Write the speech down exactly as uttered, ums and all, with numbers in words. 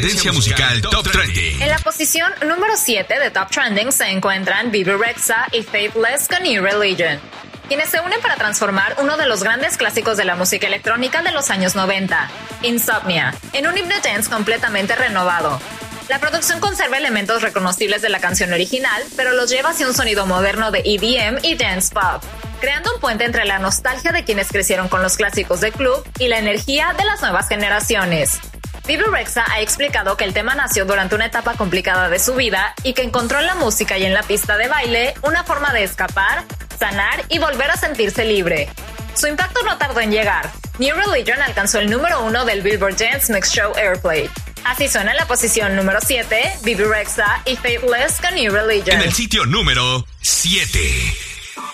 Tendencia musical Top Trending. En la posición número siete de Top Trending se encuentran Bebe Rexha y Faithless con New Religion, quienes se unen para transformar uno de los grandes clásicos de la música electrónica de los años noventa, Insomnia, en un himno dance completamente renovado. La producción conserva elementos reconocibles de la canción original, pero los lleva hacia un sonido moderno de E D M y dance pop, creando un puente entre la nostalgia de quienes crecieron con los clásicos de club y la energía de las nuevas generaciones. Bebe Rexha ha explicado que el tema nació durante una etapa complicada de su vida y que encontró en la música y en la pista de baile una forma de escapar, sanar y volver a sentirse libre. Su impacto no tardó en llegar. New Religion alcanzó el número uno del Billboard Dance Mix Show Airplay. Así suena en la posición número siete, Bebe Rexha y Faithless con New Religion. En el sitio número siete.